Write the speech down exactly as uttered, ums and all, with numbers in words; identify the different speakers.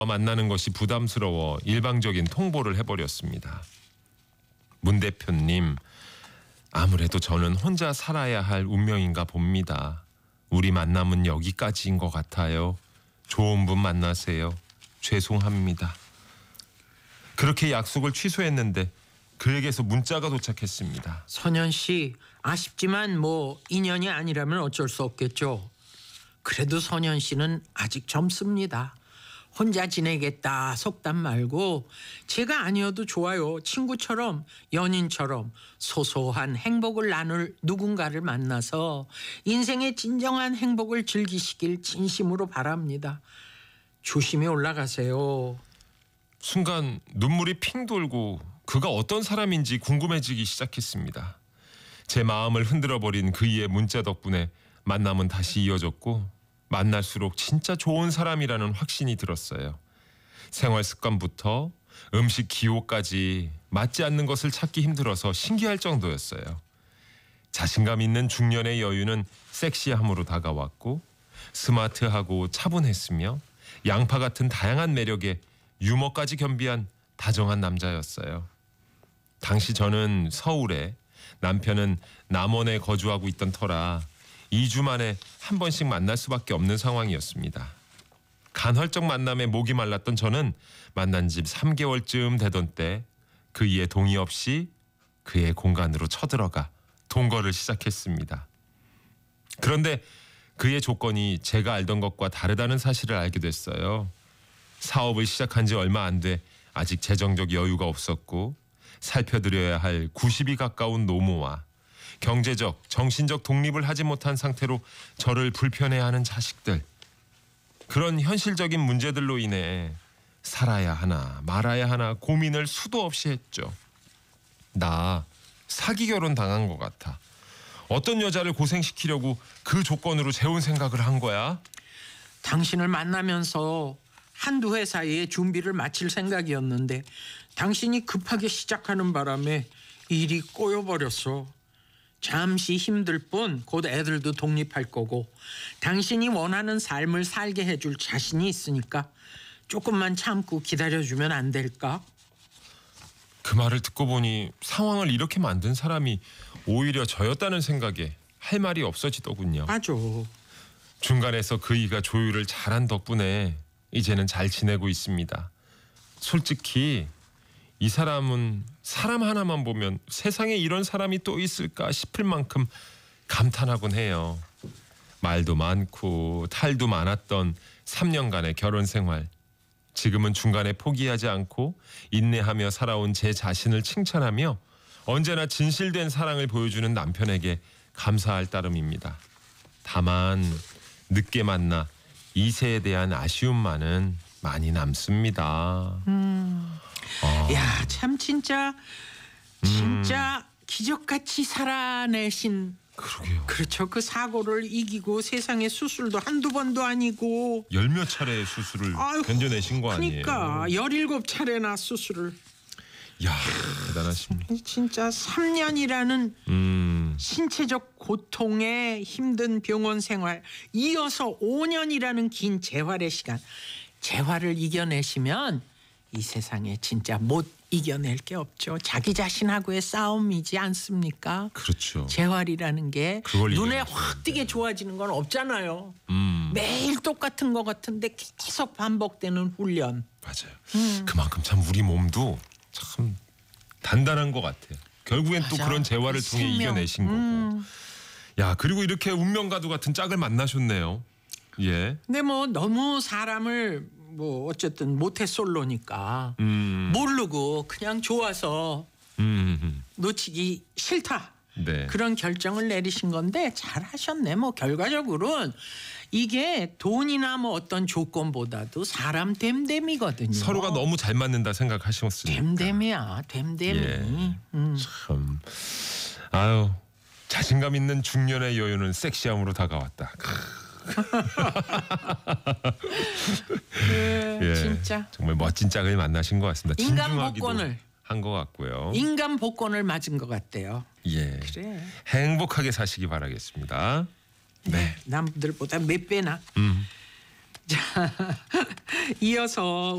Speaker 1: 만나는 것이 부담스러워 일방적인 통보를 해버렸습니다. 문 대표님, 아무래도 저는 혼자 살아야 할 운명인가 봅니다. 우리 만남은 여기까지인 것 같아요. 좋은 분 만나세요. 죄송합니다. 그렇게 약속을 취소했는데 그에게서 문자가 도착했습니다.
Speaker 2: 선현 씨, 아쉽지만 뭐 인연이 아니라면 어쩔 수 없겠죠. 그래도 선현 씨는 아직 젊습니다. 혼자 지내겠다 속담 말고 제가 아니어도 좋아요. 친구처럼 연인처럼 소소한 행복을 나눌 누군가를 만나서 인생의 진정한 행복을 즐기시길 진심으로 바랍니다. 조심히 올라가세요.
Speaker 1: 순간 눈물이 핑 돌고 그가 어떤 사람인지 궁금해지기 시작했습니다. 제 마음을 흔들어버린 그이의 문자 덕분에 만남은 다시 이어졌고 만날수록 진짜 좋은 사람이라는 확신이 들었어요. 생활 습관부터 음식 기호까지 맞지 않는 것을 찾기 힘들어서 신기할 정도였어요. 자신감 있는 중년의 여유는 섹시함으로 다가왔고 스마트하고 차분했으며 양파 같은 다양한 매력에 유머까지 겸비한 다정한 남자였어요. 당시 저는 서울에, 남편은 남원에 거주하고 있던 터라 이 주 만에 한 번씩 만날 수밖에 없는 상황이었습니다. 간헐적 만남에 목이 말랐던 저는 만난 지 삼 개월쯤 되던 때 그이의 동의 없이 그의 공간으로 쳐들어가 동거를 시작했습니다. 그런데 그의 조건이 제가 알던 것과 다르다는 사실을 알게 됐어요. 사업을 시작한 지 얼마 안 돼 아직 재정적 여유가 없었고 살펴드려야 할 구십이 가까운 노모와 경제적, 정신적 독립을 하지 못한 상태로 저를 불편해하는 자식들. 그런 현실적인 문제들로 인해 살아야 하나 말아야 하나 고민을 수도 없이 했죠. 나 사기 결혼 당한 것 같아. 어떤 여자를 고생시키려고 그 조건으로 재혼 생각을 한 거야?
Speaker 2: 당신을 만나면서 한두 해 사이에 준비를 마칠 생각이었는데 당신이 급하게 시작하는 바람에 일이 꼬여버렸어. 잠시 힘들 뿐 곧 애들도 독립할 거고 당신이 원하는 삶을 살게 해줄 자신이 있으니까 조금만 참고 기다려주면 안 될까?
Speaker 1: 그 말을 듣고 보니 상황을 이렇게 만든 사람이 오히려 저였다는 생각에 할 말이 없어지더군요.
Speaker 2: 맞아.
Speaker 1: 중간에서 그이가 조율을 잘한 덕분에 이제는 잘 지내고 있습니다. 솔직히 이 사람은 사람 하나만 보면 세상에 이런 사람이 또 있을까 싶을 만큼 감탄하곤 해요. 말도 많고 탈도 많았던 삼 년간의 결혼 생활. 지금은 중간에 포기하지 않고 인내하며 살아온 제 자신을 칭찬하며 언제나 진실된 사랑을 보여주는 남편에게 감사할 따름입니다. 다만 늦게 만나 이세에 대한 아쉬움만은 많이 남습니다.
Speaker 2: 음.
Speaker 1: 아.
Speaker 2: 야, 참 진짜 진짜 음. 기적같이 살아내신.
Speaker 1: 그러게요.
Speaker 2: 그렇죠. 그 사고를 이기고 세상에 수술도 한두 번도 아니고
Speaker 1: 열 몇 차례 수술을 아유, 견뎌내신 거 아니에요?
Speaker 2: 그러니까 열일곱 차례나 수술을.
Speaker 1: 야, 대단하십니다.
Speaker 2: 진짜 삼 년이라는 음. 신체적 고통에 힘든 병원 생활, 이어서 오 년이라는 긴 재활의 시간. 재활을 이겨내시면 이 세상에 진짜 못 이겨낼 게 없죠. 자기 자신하고의 싸움이지 않습니까?
Speaker 1: 그렇죠.
Speaker 2: 재활이라는 게 눈에 확 띄게 좋아지는 건 없잖아요. 음. 매일 똑같은 것 같은데 계속 반복되는 훈련.
Speaker 1: 맞아요. 음. 그만큼 참 우리 몸도 참 단단한 것 같아요. 결국엔 맞아. 또 그런 재활을 그 통해 생명. 이겨내신 음. 거고. 야, 그리고 이렇게 운명과도 같은 짝을 만나셨네요. 예.
Speaker 2: 근데 뭐 너무 사람을 뭐 어쨌든 모태솔로니까 음. 모르고 그냥 좋아서 음. 놓치기 싫다. 네. 그런 결정을 내리신 건데 잘하셨네. 뭐 결과적으로는 이게 돈이나 뭐 어떤 조건보다도 사람 됨됨이거든요.
Speaker 1: 서로가 너무 잘 맞는다 생각하셨으니까.
Speaker 2: 됨됨이야. 됨됨이.
Speaker 1: 예. 음. 참. 아유, 자신감 있는 중년의 여유는 섹시함으로 다가왔다.
Speaker 2: 네, 예, 진짜
Speaker 1: 정말 멋진 짝을 만나신 것 같습니다.
Speaker 2: 인간 복권을
Speaker 1: 한 것 같고요.
Speaker 2: 인간 복권을 맞은 것 같대요.
Speaker 1: 예, 그래. 행복하게 사시기 바라겠습니다.
Speaker 2: 네, 네. 남들보다 몇 배나.
Speaker 1: 음.
Speaker 2: 이어서